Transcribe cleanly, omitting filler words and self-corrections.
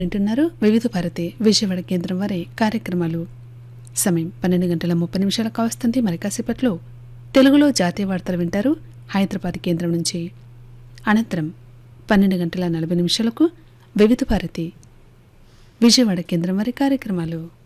వింటున్నారు వివిధ భారతి విజయవాడ కేంద్రం వారి కార్యక్రమాలు. సమయం 12:30 కావస్తుంది. మరి కాసేపట్లో తెలుగులో జాతీయ వార్తలు వింటారు హైదరాబాద్ కేంద్రం నుంచి. అనంతరం 12:40 వివిధ భారతి విజయవాడ కేంద్రం వారి కార్యక్రమాలు.